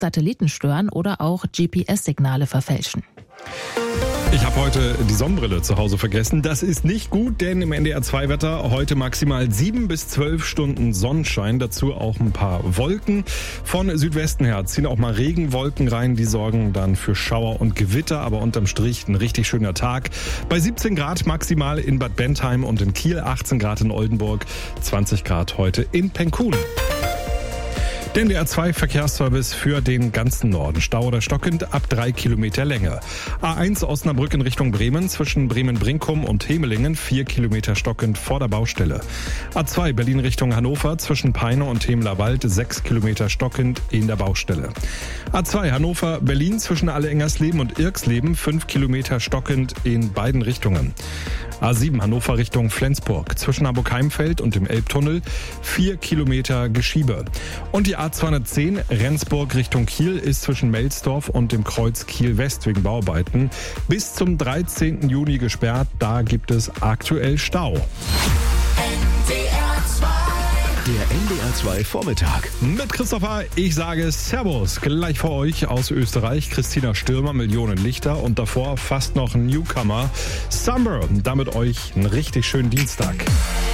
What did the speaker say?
Satelliten stören oder auch GPS-Signale verfälschen. Ich habe heute die Sonnenbrille zu Hause vergessen. Das ist nicht gut, denn im NDR2-Wetter heute maximal 7 bis 12 Stunden Sonnenschein. Dazu auch ein paar Wolken. Von Südwesten her ziehen auch mal Regenwolken rein. Die sorgen dann für Schauer und Gewitter. Aber unterm Strich ein richtig schöner Tag. Bei 17 Grad maximal in Bad Bentheim und in Kiel, 18 Grad in Oldenburg, 20 Grad heute in Penkun. Der NDR2-Verkehrsservice für den ganzen Norden. Stau oder stockend ab 3 Kilometer Länge. A1 Osnabrück in Richtung Bremen zwischen Bremen-Brinkum und Hemelingen 4 Kilometer stockend vor der Baustelle. A2 Berlin Richtung Hannover zwischen Peine und Hemeler Wald 6 Kilometer stockend in der Baustelle. A2 Hannover-Berlin zwischen Alle-Engersleben und Irksleben 5 Kilometer stockend in beiden Richtungen. A7 Hannover Richtung Flensburg zwischen Hamburg-Heimfeld und dem Elbtunnel 4 Kilometer Geschiebe. Und die A210 Rendsburg Richtung Kiel ist zwischen Melsdorf und dem Kreuz Kiel-West wegen Bauarbeiten bis zum 13. Juni gesperrt. Da gibt es aktuell Stau. Der NDR2 Vormittag. Mit Christopher, ich sage Servus. Gleich vor euch aus Österreich Christina Stürmer, Millionen Lichter und davor fast noch ein Newcomer, Summer. Damit euch einen richtig schönen Dienstag.